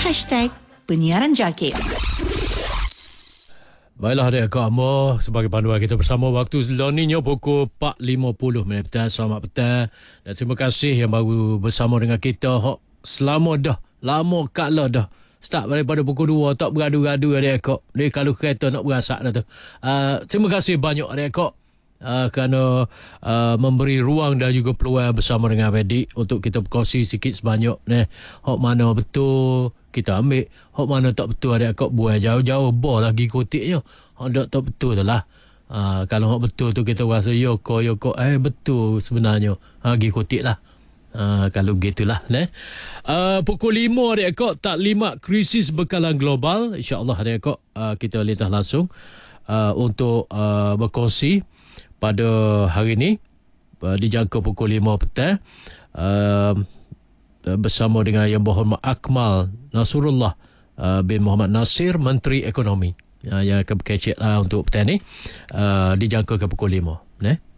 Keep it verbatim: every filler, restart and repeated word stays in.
hashtag penyiaran Jakib. Baiklah adik kamu, sebagai panduan kita bersama waktu seloninya pukul empat lima puluh minit petang. Selamat petang dan terima kasih yang baru bersama dengan kita. Hok selama dah, lama kala dah. Start daripada pukul dua tak beradu-adu adik kak. Ni kalau kereta nak berasak dah tu. Uh, terima kasih banyak adik kak. Uh, kerana uh, memberi ruang dan juga peluang bersama dengan adik untuk kita berkongsi sikit sebanyak ni. Hok mana betul kita ambil, hok mana tak betul adik kak buang jauh-jauh bol lagi kotiknya. Hok tak tak betul tu lah. Uh, kalau hok betul tu kita rasa yo ko yo ko eh betul sebenarnya. Ha gi kotik lah. Uh, kalau gitulah ne. Uh, pukul lima adik kak tak lima krisis bekalan global. InsyaAllah adik kak uh, kita lintas langsung uh, untuk uh, berkongsi pada hari ini uh, dijangka pukul lima petang uh, bersama dengan Yang Berhormat Akmal Nasrullah uh, bin Muhammad Nasir, Menteri Ekonomi uh, yang akan berkecek lah untuk petang ni uh, dijangka ke pukul lima. Ne?